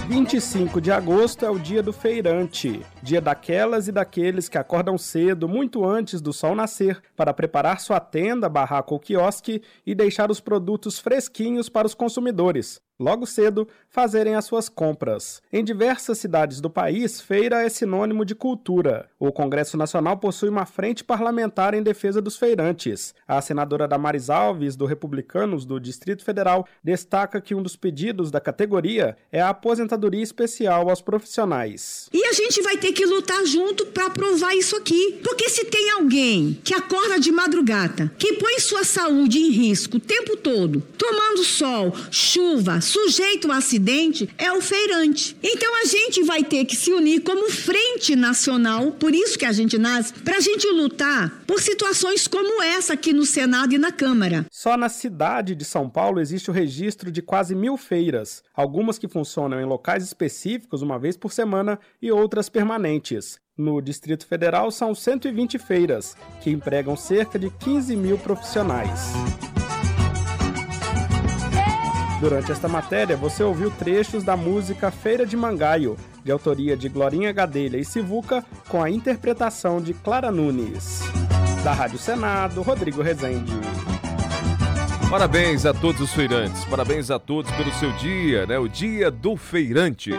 25 de agosto é o dia do feirante, dia daquelas e daqueles que acordam cedo, muito antes do sol nascer, para preparar sua tenda, barraca ou quiosque e deixar os produtos fresquinhos para os consumidores. Logo cedo, fazerem as suas compras. Em diversas cidades do país, feira é sinônimo de cultura. O Congresso Nacional possui uma frente parlamentar em defesa dos feirantes. A senadora Damares Alves, do Republicanos do Distrito Federal, destaca que um dos pedidos da categoria é a aposentadoria especial aos profissionais. E a gente vai ter que lutar junto para aprovar isso aqui. Porque se tem alguém que acorda de madrugada, que põe sua saúde em risco o tempo todo, tomando sol, chuva, sujeito a acidente, é o feirante. Então a gente vai ter que se unir como frente nacional, por isso que a gente nasce, para a gente lutar por situações como essa aqui no Senado e na Câmara. Só na cidade de São Paulo existe o registro de quase 1.000 feiras, algumas que funcionam em locais específicos uma vez por semana e outras permanentes. No Distrito Federal são 120 feiras, que empregam cerca de 15.000 profissionais. Durante esta matéria, você ouviu trechos da música Feira de Mangaio, de autoria de Glorinha Gadelha e Sivuca, com a interpretação de Clara Nunes. Da Rádio Senado, Rodrigo Rezende. Parabéns a todos os feirantes, parabéns a todos pelo seu dia, né? O Dia do Feirante.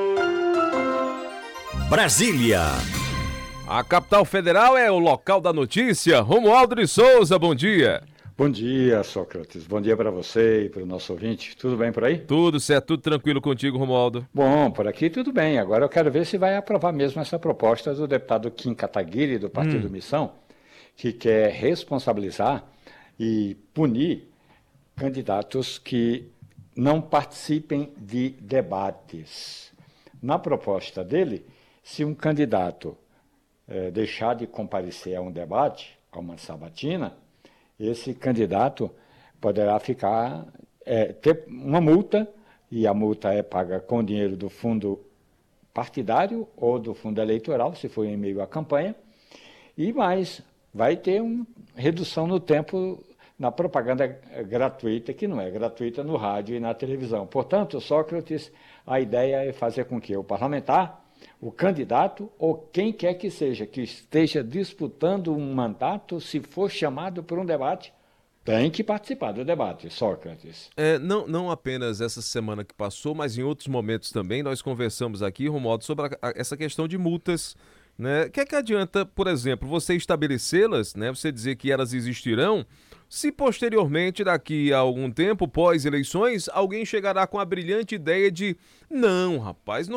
Brasília. A capital federal é o local da notícia. Romualdo de Souza, bom dia. Bom dia, Sócrates. Bom dia para você e para o nosso ouvinte. Tudo bem por aí? Tudo certo, tudo tranquilo contigo, Romualdo. Bom, por aqui tudo bem. Agora eu quero ver se vai aprovar mesmo essa proposta do deputado Kim Kataguiri, do Partido Missão, que quer responsabilizar e punir candidatos que não participem de debates. Na proposta dele, se um candidato deixar de comparecer a um debate, a uma sabatina, esse candidato poderá ter uma multa, e a multa é paga com dinheiro do fundo partidário ou do fundo eleitoral, se for em meio à campanha, e mais, vai ter uma redução no tempo na propaganda gratuita, que não é gratuita no rádio e na televisão. Portanto, Sócrates, a ideia é fazer com que o parlamentar, o candidato ou quem quer que seja que esteja disputando um mandato, se for chamado por um debate, tem que participar do debate, Sócrates. Não apenas essa semana que passou, mas em outros momentos também, nós conversamos aqui, Romualdo, sobre essa questão de multas, né? O que é que adianta, por exemplo, você estabelecê-las, né? Você dizer que elas existirão, se posteriormente, daqui a algum tempo, pós-eleições, alguém chegará com a brilhante ideia de, não, rapaz,